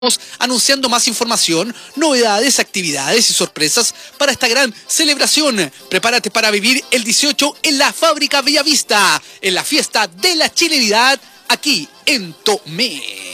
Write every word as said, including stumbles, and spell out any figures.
anunciando más información, novedades, actividades y sorpresas para esta gran celebración. Prepárate para vivir el dieciocho en la Fábrica Bellavista, en la fiesta de la chilenidad, aquí en Tomé.